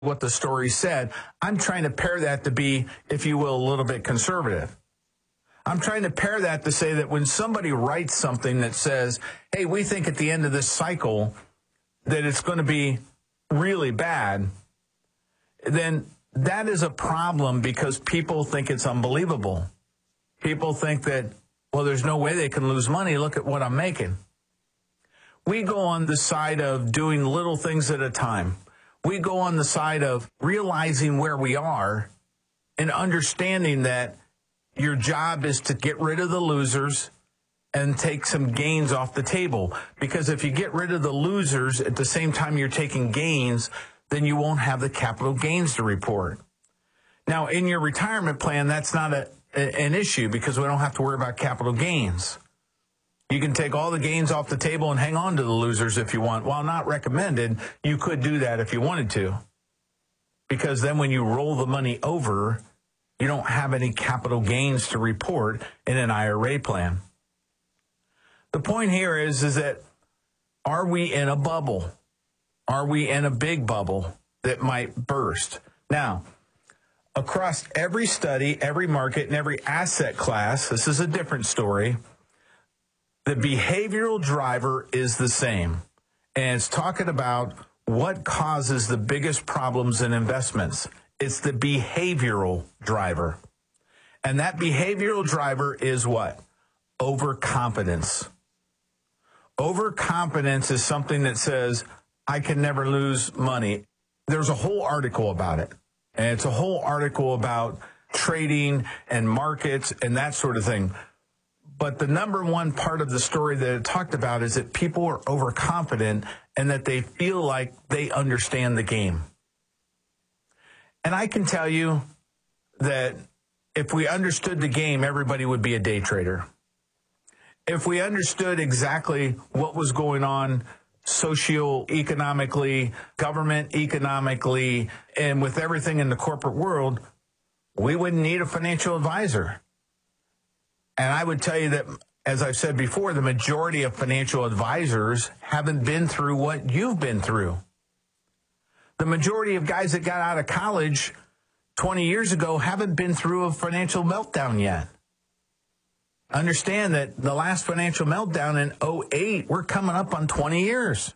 what the story said. I'm trying to pair that to be, if you will, a little bit conservative. I'm trying to pair that to say that when somebody writes something that says, hey, we think at the end of this cycle that it's going to be really bad, then that is a problem because people think it's unbelievable. People think that, well, there's no way they can lose money. Look at what I'm making. We go on the side of doing little things at a time. We go on the side of realizing where we are and understanding that your job is to get rid of the losers and take some gains off the table. Because if you get rid of the losers at the same time you're taking gains, then you won't have the capital gains to report. Now, in your retirement plan, that's not an issue because we don't have to worry about capital gains. You can take all the gains off the table and hang on to the losers if you want. While not recommended, you could do that if you wanted to. Because then when you roll the money over, you don't have any capital gains to report in an IRA plan. The point here is that are we in a bubble? Are we in a big bubble that might burst? Now, across every study, every market, and every asset class, this is a different story. The behavioral driver is the same. And it's talking about what causes the biggest problems in investments. It's the behavioral driver. And that behavioral driver is what? Overconfidence. Overconfidence is something that says, I can never lose money. There's a whole article about it. And it's a whole article about trading and markets and that sort of thing. But the number one part of the story that it talked about is that people are overconfident and that they feel like they understand the game. And I can tell you that if we understood the game, everybody would be a day trader. If we understood exactly what was going on socio-economically, government economically, and with everything in the corporate world, we wouldn't need a financial advisor. And I would tell you that, as I've said before, the majority of financial advisors haven't been through what you've been through. The majority of guys that got out of college 20 years ago haven't been through a financial meltdown yet. Understand that the last financial meltdown in 2008, we're coming up on 20 years.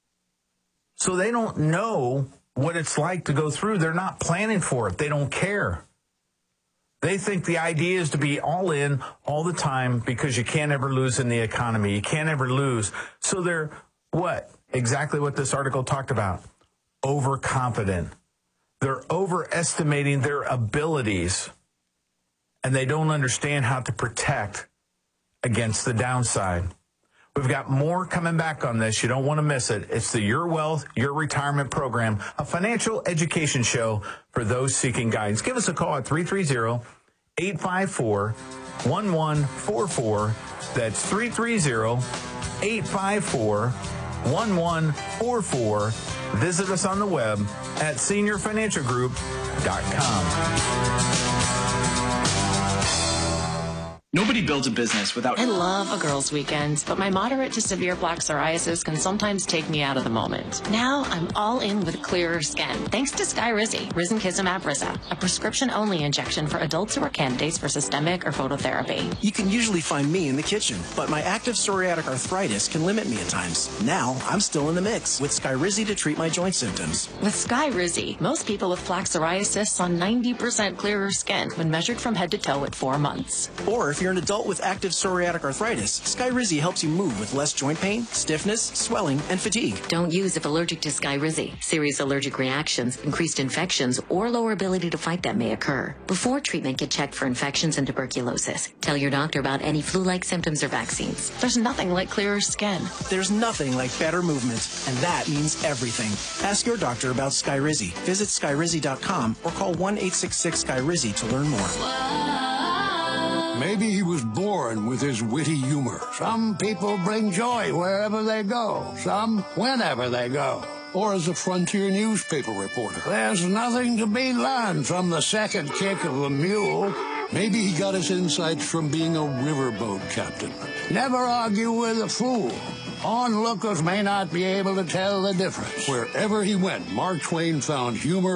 So they don't know what it's like to go through. They're not planning for it. They don't care. They think the idea is to be all in all the time because you can't ever lose in the economy. You can't ever lose. So they're what? Exactly what this article talked about. Overconfident. They're overestimating their abilities, and they don't understand how to protect against the downside. We've got more coming back on this. You don't want to miss it. It's the Your Wealth, Your Retirement program, a financial education show for those seeking guidance. Give us a call at 330-854-1144. That's 330-854-1144. Visit us on the web at seniorfinancialgroup.com. Nobody builds a business without... I love a girls' weekend, but my moderate to severe plaque psoriasis can sometimes take me out of the moment. Now I'm all in with clearer skin, thanks to Skyrizi, risankizumab Riza, a prescription-only injection for adults who are candidates for systemic or phototherapy. You can usually find me in the kitchen, but my active psoriatic arthritis can limit me at times. Now I'm still in the mix with Skyrizi to treat my joint symptoms. With Skyrizi, most people with plaque psoriasis saw 90% clearer skin when measured from head to toe at 4 months. Or if you're an adult with active psoriatic arthritis, Skyrizi helps you move with less joint pain, stiffness, swelling, and fatigue. Don't use if allergic to Skyrizi. Serious allergic reactions, increased infections, or lower ability to fight them may occur. Before treatment, get checked for infections and tuberculosis. Tell your doctor about any flu-like symptoms or vaccines. There's nothing like clearer skin. There's nothing like better movement, and that means everything. Ask your doctor about Skyrizi. Visit Skyrizi.com or call 1-866-SKYRIZI to learn more. Maybe he was born with his witty humor. Some people bring joy wherever they go, some whenever they go. Or as a frontier newspaper reporter. There's nothing to be learned from the second kick of a mule. Maybe he got his insights from being a riverboat captain. Never argue with a fool. Onlookers may not be able to tell the difference. Wherever he went, Mark Twain found humor